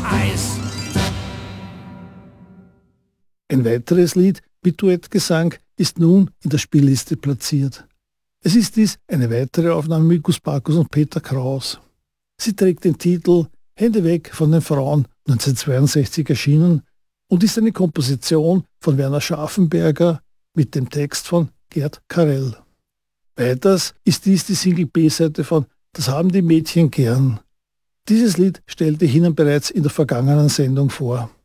Eis. Ein weiteres Lied mit Duettgesang ist nun in der Spielliste platziert. Es ist dies eine weitere Aufnahme mit Gus Bacchus und Peter Kraus. Sie trägt den Titel Hände weg von den Frauen, 1962 erschienen, und ist eine Komposition von Werner Scharfenberger mit dem Text von Gerd Karel. Weiters ist dies die Single B-Seite von Das haben die Mädchen gern. Dieses Lied stellte ich Ihnen bereits in der vergangenen Sendung vor.